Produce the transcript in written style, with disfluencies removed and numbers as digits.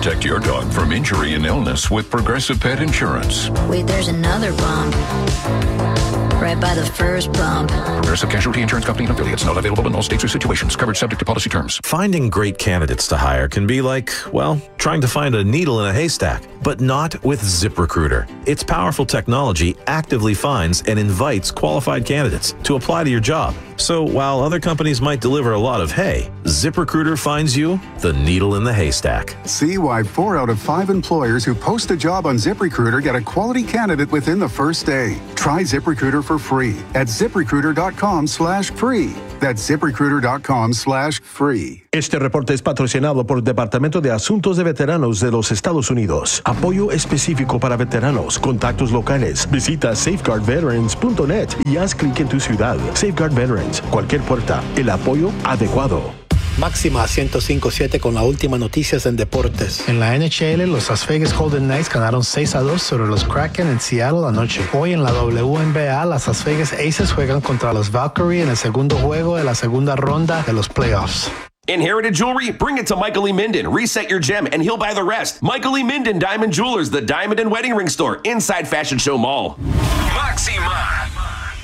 Protect your dog from injury and illness with Progressive Pet Insurance. Wait, there's another bump. Right by the first bump. Progressive Casualty Insurance Company and affiliates. Not available in all states or situations. Coverage subject to policy terms. Finding great candidates to hire can be like, well, trying to find a needle in a haystack, but not with ZipRecruiter. Its powerful technology actively finds and invites qualified candidates to apply to your job. So while other companies might deliver a lot of hay, ZipRecruiter finds you the needle in the haystack. See why 4 out of 5 employers who post a job on ZipRecruiter get a quality candidate within the first day. Try ZipRecruiter for free at ZipRecruiter.com/free. That's ZipRecruiter.com/free. Este reporte es patrocinado por el Departamento de Asuntos de Veteranos de los Estados Unidos. Apoyo específico para veteranos. Contactos locales. Visita safeguardveterans.net y haz clic en tu ciudad. Safeguard Veterans. Cualquier puerta. El apoyo adecuado. Máxima 105.7 con las últimas noticias en deportes. En la NHL, los Las Vegas Golden Knights ganaron 6-2 sobre los Kraken en Seattle anoche. Hoy en la WNBA, las Las Vegas Aces juegan contra los Valkyrie en el segundo juego de la segunda ronda de los playoffs. Inherited jewelry? Bring it to Michael E. Minden. Reset your gem and he'll buy the rest. Michael E. Minden Diamond Jewelers, the diamond and wedding ring store inside Fashion Show Mall. Máxima.